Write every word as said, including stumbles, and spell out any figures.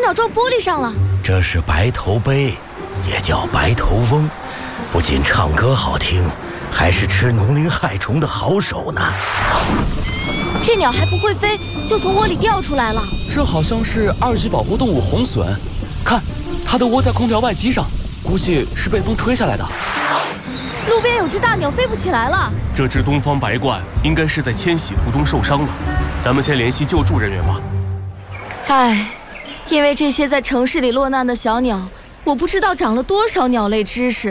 鸟撞玻璃上了。 这是白头鹎，也叫白头翁，不仅唱歌好听，还是吃农灵害虫的好手呢。 这鸟还不会飞，就从窝里掉出来了。 这好像是二级保护动物红隼，看，它的窝在空调外机上，估计是被风吹下来的。 路边有只大鸟飞不起来了。 这只东方白鹳应该是在迁徙途中受伤了，咱们先联系救助人员吧。 唉，因为这些在城市里落难的小鸟，我不知道长了多少鸟类知识。